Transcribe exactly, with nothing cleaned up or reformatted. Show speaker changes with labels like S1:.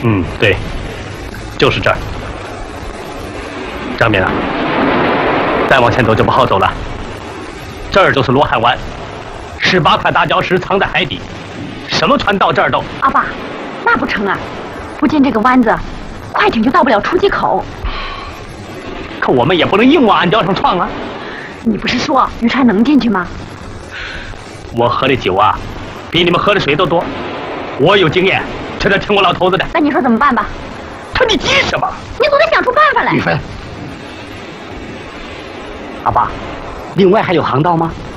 S1: 嗯，对，就是这儿。张明啊，再往前走就不好走了。这儿就是罗汉湾，十八块大礁石藏在海底，什么船到这儿都……
S2: 阿爸，那不成啊！不进这个湾子，快艇就到不了出气口。
S1: 可我们也不能硬往暗礁上撞啊！
S2: 你不是说渔船能进去吗？
S1: 我喝的酒啊，比你们喝的水都多，我有经验，这得听我老头子的。
S2: 那你说怎么办吧？
S1: 可你急什么？
S2: 你总得想出办法来。
S3: 玉芬，阿爸，另外还有航道吗？